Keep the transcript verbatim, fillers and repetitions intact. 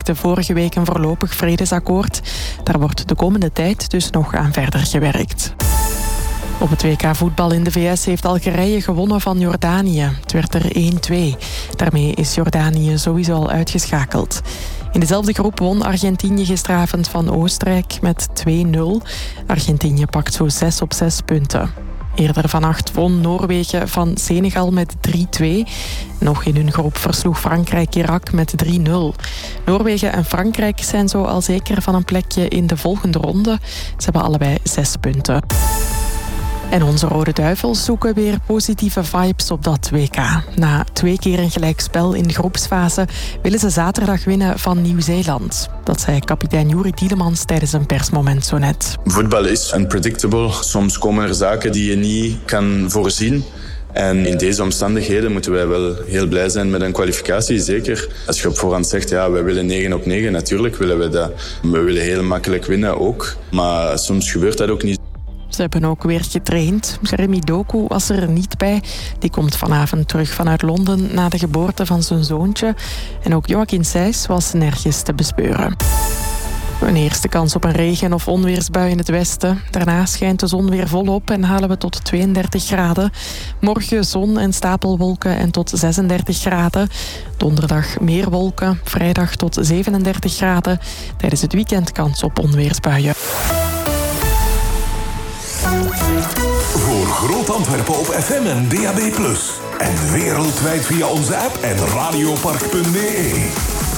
bereikte vorige week een voorlopig vredesakkoord. Daar wordt de komende tijd dus nog aan verder gewerkt. Op het W K voetbal in de V S heeft Algerije gewonnen van Jordanië. Het werd er één-twee. Daarmee is Jordanië sowieso al uitgeschakeld. In dezelfde groep won Argentinië gisteravond van Oostenrijk met twee nul. Argentinië pakt zo zes op zes punten. Eerder vannacht won Noorwegen van Senegal met drie-twee. Nog in hun groep versloeg Frankrijk Irak met drie nul. Noorwegen en Frankrijk zijn zo al zeker van een plekje in de volgende ronde. Ze hebben allebei zes punten. En onze Rode Duivels zoeken weer positieve vibes op dat W K. Na twee keer een gelijkspel in de groepsfase willen ze zaterdag winnen van Nieuw-Zeeland. Dat zei kapitein Joeri Tielemans tijdens een persmoment zo net. Voetbal is unpredictable. Soms komen er zaken die je niet kan voorzien. En in deze omstandigheden moeten wij wel heel blij zijn met een kwalificatie, zeker. Als je op voorhand zegt, ja, wij willen negen op negen, natuurlijk willen we dat. We willen heel makkelijk winnen ook. Maar soms gebeurt dat ook niet. Ze hebben ook weer getraind. Jeremy Doku was er niet bij. Die komt vanavond terug vanuit Londen na de geboorte van zijn zoontje. En ook Joachim Sijs was nergens te bespeuren. Een eerste kans op een regen- of onweersbui in het westen. Daarna schijnt de zon weer volop en halen we tot tweeëndertig graden. Morgen zon en stapelwolken en tot zesendertig graden. Donderdag meer wolken, vrijdag tot zevenendertig graden. Tijdens het weekend kans op onweersbuien. Voor Groot Antwerpen op F M en D A B plus. En wereldwijd via onze app en radiopark punt b e.